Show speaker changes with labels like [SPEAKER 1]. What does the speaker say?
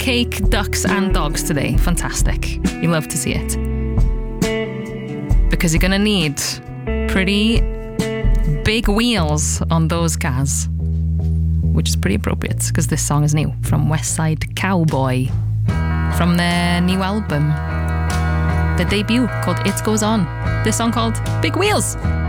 [SPEAKER 1] cake, ducks and dogs today. Fantastic. You love to see it. Because you're going to need pretty big wheels on those cars. Which is pretty appropriate because this song is new from West Side Cowboy. From their new album. Their debut called It Goes On. This song called Big Wheels.